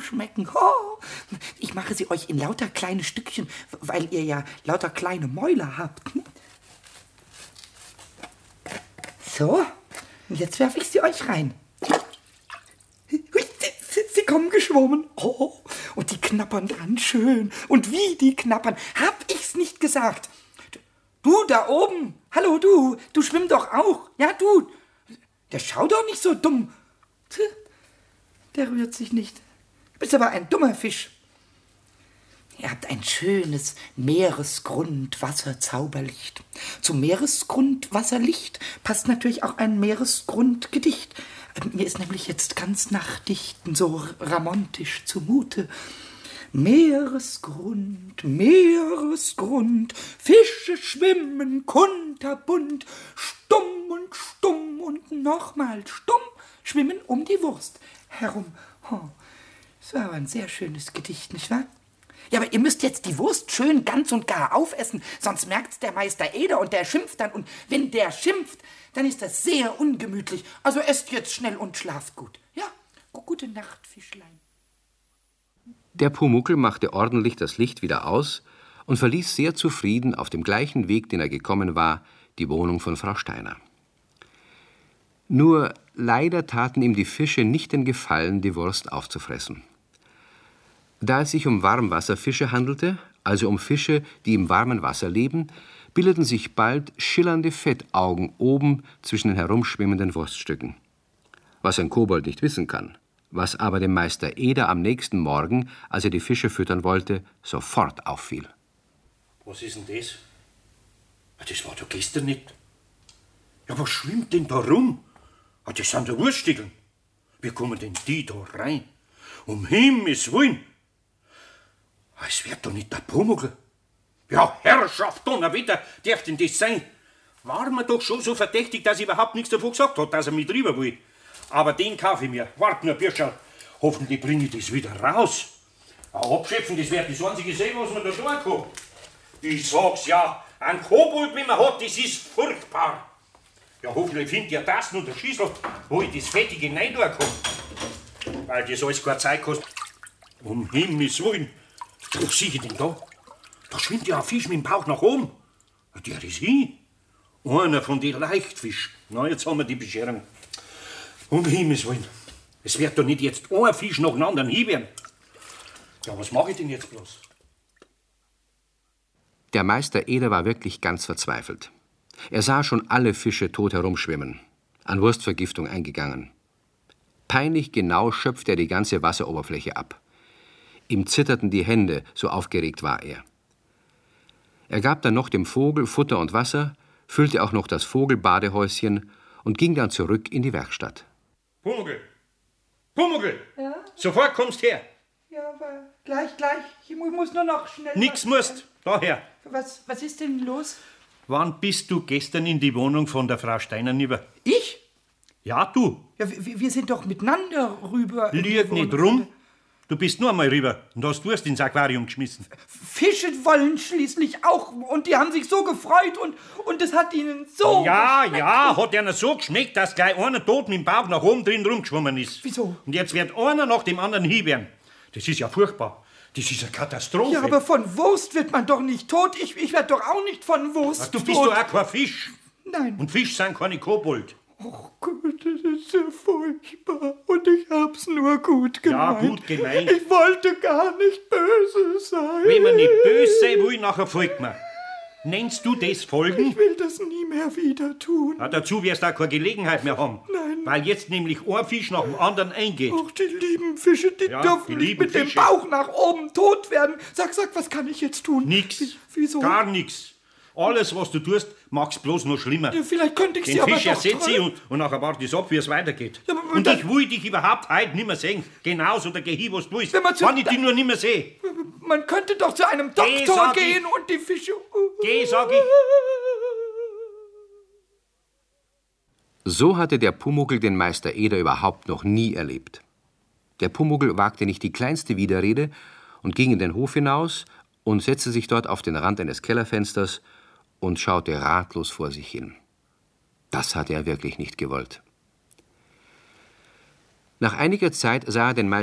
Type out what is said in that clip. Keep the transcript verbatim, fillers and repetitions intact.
schmecken. Oh, ich mache sie euch in lauter kleine Stückchen, weil ihr ja lauter kleine Mäuler habt. So, und jetzt werfe ich sie euch rein. Sie, sie kommen geschwommen. Oh, und die knappern dran schön. Und wie die knappern, hab ich's nicht gesagt. Du da oben, hallo du, du schwimm doch auch. Ja, du, der schau doch nicht so dumm. Der rührt sich nicht. Du bist aber ein dummer Fisch. Ihr habt ein schönes Meeresgrundwasserzauberlicht. Zum Meeresgrundwasserlicht passt natürlich auch ein Meeresgrundgedicht. Mir ist nämlich jetzt ganz nach Dichten so ramontisch zumute. Meeresgrund, Meeresgrund, Fische schwimmen kunterbunt, stumm und stumm und nochmal stumm, schwimmen um die Wurst herum. Oh, das war aber ein sehr schönes Gedicht, nicht wahr? Ja, aber ihr müsst jetzt die Wurst schön ganz und gar aufessen, sonst merkt's der Meister Eder und der schimpft dann. Und wenn der schimpft, dann ist das sehr ungemütlich. Also esst jetzt schnell und schlaft gut. Ja, gute Nacht, Fischlein. Der Pumuckl machte ordentlich das Licht wieder aus und verließ sehr zufrieden auf dem gleichen Weg, den er gekommen war, die Wohnung von Frau Steiner. Nur leider taten ihm die Fische nicht den Gefallen, die Wurst aufzufressen. Da es sich um Warmwasserfische handelte, also um Fische, die im warmen Wasser leben, bildeten sich bald schillernde Fettaugen oben zwischen den herumschwimmenden Wurststücken. Was ein Kobold nicht wissen kann, was aber dem Meister Eder am nächsten Morgen, als er die Fische füttern wollte, sofort auffiel. Was ist denn das? Das war doch gestern nicht. Ja, was schwimmt denn da rum? Das sind ja Wurststückeln. Wie kommen denn die da rein? Um Himmels Willen! Es wird doch nicht der Pumuckl. Ja, Herrschaft, Donnerwetter, darf denn das sein? War mir doch schon so verdächtig, dass ich überhaupt nichts davon gesagt hat, dass er mit rüber will. Aber den kaufe ich mir. Wart nur, Bürscherl. Hoffentlich bringe ich das wieder raus. Ja, abschöpfen, das wird das einzige sein, was man da tun kann. Ich sag's ja, ein Kobold, wie man hat, das ist furchtbar. Ja, hoffentlich findet ihr das nur der Schüssel, wo ich das Fettige rein tun kann. Weil das alles keine Zeit kostet. Um Himmels Willen. Was sehe ich denn da? Da schwimmt ja ein Fisch mit dem Bauch nach oben. Der ist hin. Einer von den Leichtfischen. Na, jetzt haben wir die Bescherung. Um Himmels Willen. Es wird doch nicht jetzt ein Fisch nach dem anderen hinwerden. Ja, was mache ich denn jetzt bloß? Der Meister Eder war wirklich ganz verzweifelt. Er sah schon alle Fische tot herumschwimmen, an Wurstvergiftung eingegangen. Peinlich genau schöpfte er die ganze Wasseroberfläche ab. Ihm zitterten die Hände, so aufgeregt war er. Er gab dann noch dem Vogel Futter und Wasser, füllte auch noch das Vogelbadehäuschen und ging dann zurück in die Werkstatt. Pumuckl! Pumuckl! Ja? Sofort kommst her! Ja, aber gleich, gleich. Ich mu- muss nur noch schnell... Nix musst! Daher! Was, was ist denn los? Wann bist du gestern in die Wohnung von der Frau Steiner rüber? Ich? Ja, du! Ja, wir, wir sind doch miteinander rüber. Lieg nicht rum! Du bist nur einmal rüber und hast Wurst ins Aquarium geschmissen. Fische wollen schließlich auch und die haben sich so gefreut und, und es hat ihnen so Ja, geschmeckt. ja, hat einer so geschmeckt, dass gleich einer tot mit dem Bauch nach oben drin rumgeschwommen ist. Wieso? Und jetzt wird einer nach dem anderen hinwerden. Das ist ja furchtbar. Das ist eine Katastrophe. Ja, aber von Wurst wird man doch nicht tot. Ich, ich werde doch auch nicht von Wurst Ach, du tot. bist doch auch kein Fisch. Nein. Und Fisch sind keine Kobold. Oh Gott, das ist ja furchtbar. Und ich hab's nur gut gemeint. Ja, gut gemeint. Ich wollte gar nicht böse sein. Wenn man nicht böse sein will, nachher folgt man. Nennst du das Folgen? Ich will das nie mehr wieder tun. Ja, dazu wirst du auch keine Gelegenheit mehr haben. Nein. Weil jetzt nämlich ein Fisch nach dem anderen eingeht. Ach, die lieben Fische, die Ja, dürfen die nicht lieben mit dem Fische. Bauch nach oben tot werden. Sag, sag, was kann ich jetzt tun? Nix. Wie- Wieso? Gar nix. Alles, was du tust, mach's bloß noch schlimmer. Ja, vielleicht könnte ich Den sie aber Fisch doch ersetze ich toll- und, und nachher warte ich ab, wie es weitergeht. Ja, aber- und dann- ich will dich überhaupt heute nicht mehr sehen. Genauso, da geh hin, was du willst. Wenn man zu- Wenn ich dich nur nicht mehr sehe. Man könnte doch zu einem Geh, Doktor sag ich. gehen und die Fische... Geh, sag ich. So hatte der Pumuckl den Meister Eder überhaupt noch nie erlebt. Der Pumuckl wagte nicht die kleinste Widerrede und ging in den Hof hinaus und setzte sich dort auf den Rand eines Kellerfensters und schaute ratlos vor sich hin. Das hatte er wirklich nicht gewollt. Nach einiger Zeit sah er den Meister